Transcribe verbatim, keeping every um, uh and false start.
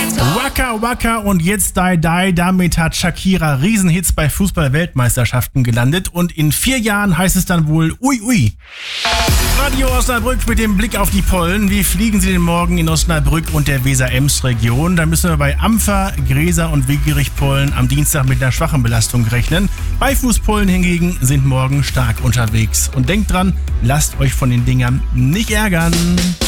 Waka Waka und jetzt Die Die. Damit hat Shakira Riesenhits bei Fußball-Weltmeisterschaften gelandet und in vier Jahren heißt es dann wohl Ui Ui. Radio Osnabrück mit dem Blick auf die Pollen. Wie fliegen sie denn morgen in Osnabrück und der Weser-Ems-Region? Da müssen wir bei Ampfer, Gräser und Wegerich-Pollen am Dienstag mit einer schwachen Belastung rechnen. Beifußpollen hingegen sind morgen stark unterwegs. Und denkt dran, lasst euch von den Dingern nicht ärgern.